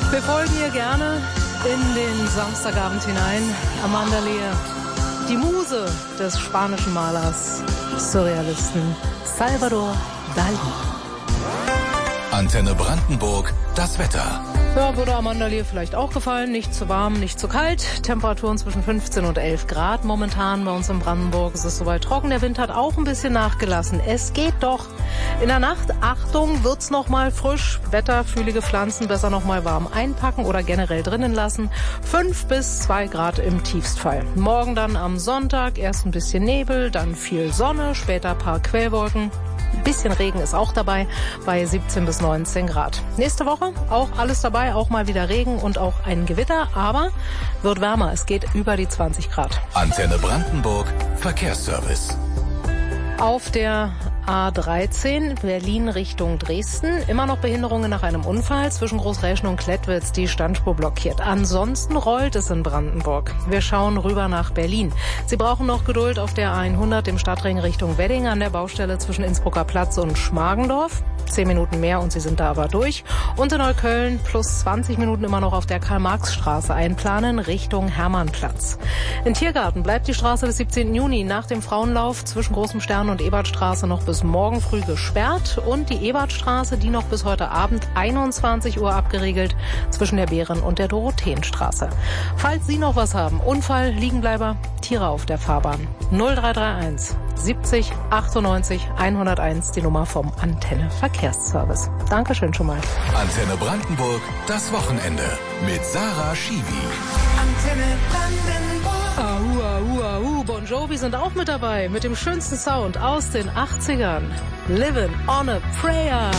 Wir folgen ihr gerne in den Samstagabend hinein. Amanda Lear, die Muse des spanischen Malers, Surrealisten Salvador Dalí. Antenne Brandenburg, das Wetter. Ja, würde Amanda Lear vielleicht auch gefallen. Nicht zu warm, nicht zu kalt. Temperaturen zwischen 15 und 11 Grad momentan bei uns in Brandenburg. Es ist soweit trocken. Der Wind hat auch ein bisschen nachgelassen. Es geht doch. In der Nacht, Achtung, wird's noch mal frisch. Wetterfühlige Pflanzen besser noch mal warm einpacken oder generell drinnen lassen. 5 bis 2 Grad im Tiefstfall. Morgen dann am Sonntag erst ein bisschen Nebel, dann viel Sonne, später ein paar Quellwolken. Ein bisschen Regen ist auch dabei bei 17 bis 19 Grad. Nächste Woche auch alles dabei, auch mal wieder Regen und auch ein Gewitter, aber wird wärmer. Es geht über die 20 Grad. Antenne Brandenburg, Verkehrsservice. Auf der A13 Berlin Richtung Dresden. Immer noch Behinderungen nach einem Unfall. Zwischen Großräschen und Klettwitz die Standspur blockiert. Ansonsten rollt es in Brandenburg. Wir schauen rüber nach Berlin. Sie brauchen noch Geduld auf der A100 im Stadtring Richtung Wedding an der Baustelle zwischen Innsbrucker Platz und Schmargendorf. 10 Minuten mehr und Sie sind da aber durch. Und in Neukölln plus 20 Minuten immer noch auf der Karl-Marx-Straße einplanen Richtung Hermannplatz. In Tiergarten bleibt die Straße bis 17. Juni nach dem Frauenlauf zwischen Großem Stern und Ebertstraße noch bis morgen früh gesperrt. Und die Ebertstraße, die noch bis heute Abend 21 Uhr abgeriegelt zwischen der Beeren- und der Dorotheenstraße. Falls Sie noch was haben, Unfall, Liegenbleiber, Tiere auf der Fahrbahn. 0331 70 98 101, die Nummer vom Antenne Verkehrsservice. Dankeschön schon mal. Antenne Brandenburg, das Wochenende mit Sarah Schiwi. Antenne Brandenburg. Au, au, au, Bon Jovi sind auch mit dabei mit dem schönsten Sound aus den 80ern. Living on a Prayer.